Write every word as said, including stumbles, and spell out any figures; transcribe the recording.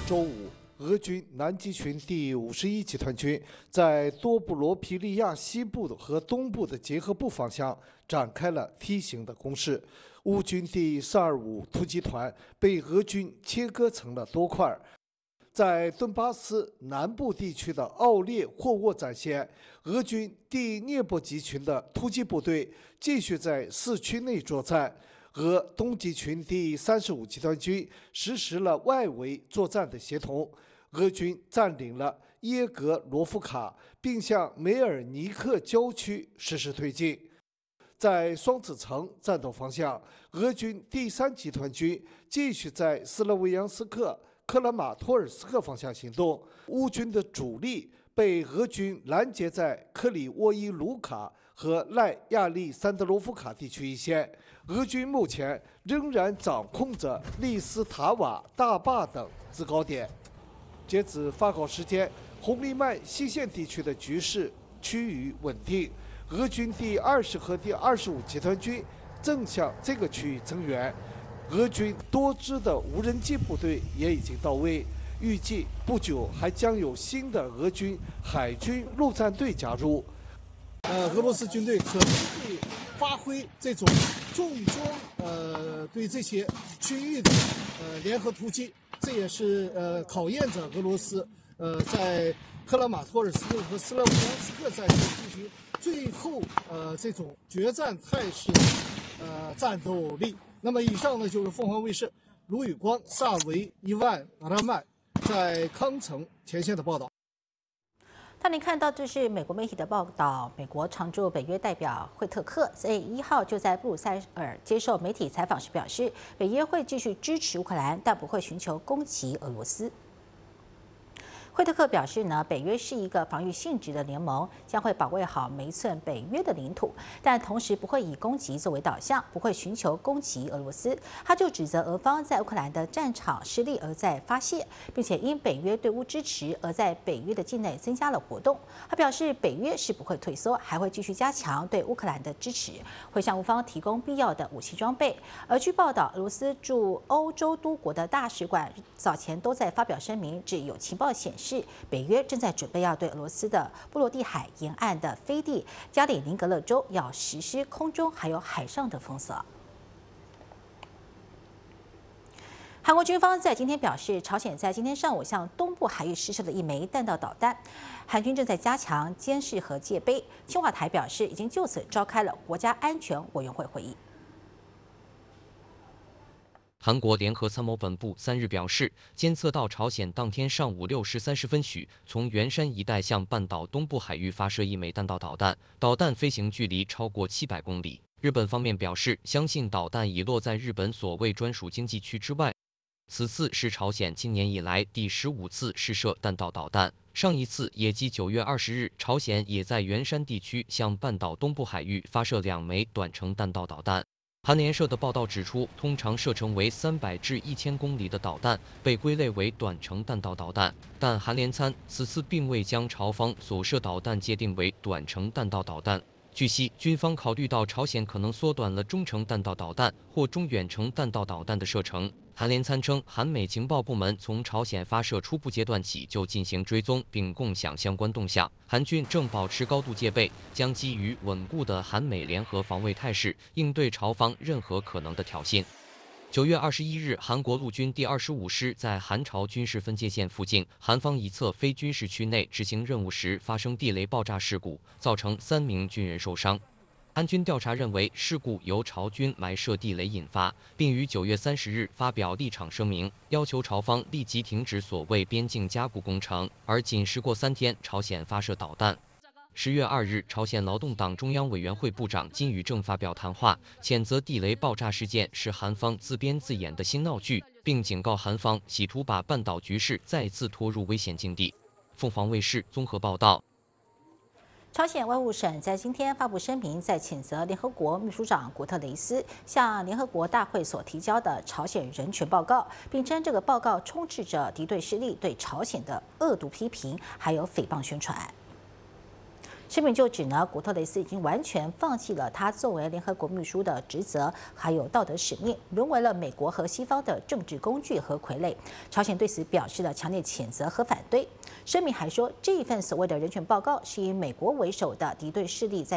周五，俄军南极群第五十一集团军在多布罗皮利亚西部和东部的结合部方向展开了梯形的攻势。乌军第三二五突击团被俄军切割成了多块。在顿巴斯南部地区的奥列霍沃战线，俄军第聂波集群的突击部队继续在市区内作战。俄东极群第三十五集团军实施了外围作战的协同，俄军占领了耶格罗夫卡，并向梅尔尼克郊区实施推进。在双子城战斗方向，俄军第三集团军继续在斯洛维扬斯克、克拉马托尔斯克方向行动，乌军的主力被俄军拦截在克里沃伊卢卡和赖亚历山德罗夫卡地区一线。俄军目前仍然掌控着利斯塔瓦大坝等制高点。截止发稿时间，红利曼西线地区的局势趋于稳定。俄军第二十和第二十五集团军正向这个区域增援，俄军多支的无人机部队也已经到位，预计不久还将有新的俄军海军陆战队加入。呃，俄罗斯军队可能会发挥这种重装呃对这些区域的呃联合突击，这也是呃考验着俄罗斯呃在克拉马托尔斯克和斯拉维扬斯克战线地区最后呃这种决战态势的呃战斗力。那么以上呢就是凤凰卫视卢宇光、萨维、伊万、阿拉曼在康城前线的报道。 当您看到这是美国媒体的报道，美国常驻北约代表惠特克在一号就在布鲁塞尔接受媒体采访时表示，北约会继续支持乌克兰，但不会寻求攻击俄罗斯。惠特克表示呢，北约是一个防御性质的联盟，将会保卫好每一寸北约的领土，但同时不会以攻击作为导向，不会寻求攻击俄罗斯。他就指责俄方在乌克兰的战场失利而在发泄，并且因北约对乌支持而在北约的境内增加了活动。他表示，北约是不会退缩，还会继续加强对乌克兰的支持，会向乌方提供必要的武器装备。而据报道，俄罗斯驻欧洲多国的大使馆早前都在发表声明，指有情报显示。是北约正在准备要对俄罗斯的波罗的海沿岸的飞地加里宁格勒州要实施空中还有海上的封锁。韩国军方在今天表示，朝鲜在今天上午向东部海域试射了一枚弹道导弹，韩军正在加强监视和戒备。青瓦台表示，已经就此召开了国家安全委员会会议。 韩国联合参谋本部三日表示，监测到朝鲜当天上午六时三十分许从元山一带向半岛东部海域发射一枚弹道导弹，导弹飞行距离超过七百公里。日本方面表示，相信导弹已落在日本所谓专属经济区之外。此次是朝鲜今年以来第十五次试射弹道导弹，上一次也即九月二十日，朝鲜也在元山地区向半岛东部海域发射两枚短程弹道导弹。韩联社的报道指出，通常射程为三百至一千公里的导弹被归类为短程弹道导弹，但韩联参此次并未将朝方所射导弹界定为短程弹道导弹。据悉，军方考虑到朝鲜可能缩短了中程弹道导弹或中远程弹道导弹的射程。韩联参称，韩美情报部门从朝鲜发射初步阶段起就进行追踪并共享相关动向，韩军正保持高度戒备，将基于稳固的韩美联合防卫态势，应对朝方任何可能的挑衅。九月二十一日，韩国陆军第二十五师在韩朝军事分界线附近韩方一侧非军事区内执行任务时发生地雷爆炸事故，造成三名军人受伤。韩军调查认为，事故由朝军埋设地雷引发，并于九月三十日发表立场声明，要求朝方立即停止所谓边境加固工程。而仅时过三天，朝鲜发射导弹。十月二日，朝鲜劳动党中央委员会部长金宇正发表谈话，谴责地雷爆炸事件是韩方自编自演的新闹剧，并警告韩方企图把半岛局势再次拖入危险境地。凤凰卫视综合报道。 朝鲜外务省在今天发布声明，在谴责联合国秘书长古特雷斯向联合国大会所提交的朝鲜人权报告，并称这个报告充斥着敌对势力对朝鲜的恶毒批评，还有诽谤宣传。 声明就指呢，古特雷斯已经完全放弃了他作为联合国秘书的职责，还有道德使命，沦为了美国和西方的政治工具和傀儡。朝鲜对此表示了强烈谴责和反对。声明还说，这一份所谓的人权报告是以美国为首的敌对势力在